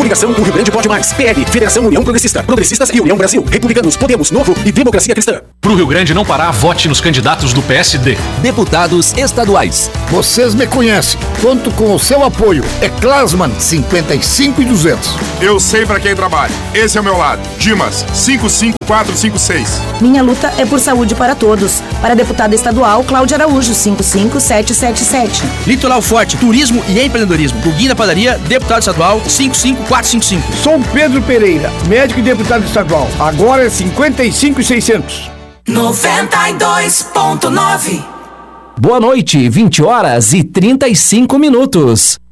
Coligação O Rio Grande Pode Mais. PL, Federação União Progressista, Progressistas e União Brasil. Republicanos, Podemos, Novo e Democracia Cristã. Pro Rio Grande não parar, vote nos candidatos do PSD. Deputados estaduais. Vocês me conhecem. Conto com o seu apoio. É Klasman 55,200. Eu sei pra quem trabalha. Esse é o meu lado. Dimas 55456. Minha luta é por saúde para todos. Para deputada estadual, Cláudia Araújo 55777. Litoral Forte, Turismo e Empreendedorismo. Guguinho da Padaria, deputado estadual 55455. Sou Pedro Pereira, médico e deputado estadual. Agora é 55,600. 92.9. Boa noite, 20 horas e 35 minutos.